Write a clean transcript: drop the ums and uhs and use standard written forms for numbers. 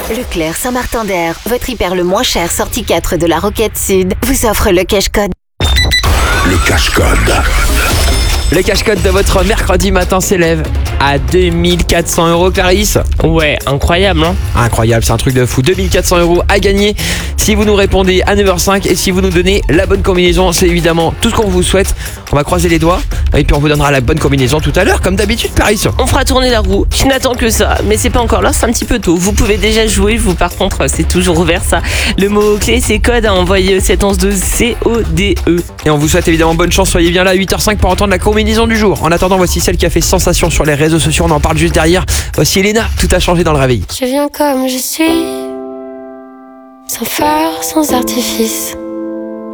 Leclerc Saint-Martin-d'Air, votre hyper le moins cher sortie 4 de la Roquette Sud, vous offre le cash-code. Le cash-code. Le cash-code de votre mercredi matin s'élève à 2400 €, Clarisse. Ouais, incroyable, hein. Incroyable, c'est un truc de fou. 2400 € à gagner si vous nous répondez à 9h05 et si vous nous donnez la bonne combinaison. C'est évidemment tout ce qu'on vous souhaite. On va croiser les doigts et puis on vous donnera la bonne combinaison tout à l'heure, comme d'habitude, Clarisse. On fera tourner la roue. Je n'attends que ça, mais c'est pas encore là, c'est un petit peu tôt. Vous pouvez déjà jouer, vous par contre, c'est toujours ouvert ça. Le mot-clé, c'est code à envoyer 711-12 CODE. Et on vous souhaite évidemment bonne chance. Soyez bien là à 8h05 pour entendre la combinaison du jour. En attendant, voici celle qui a fait sensation sur les réseaux sociaux. On en parle juste derrière. Voici Elena, tout a changé dans le réveil. Je viens comme je suis, sans phare, sans artifice.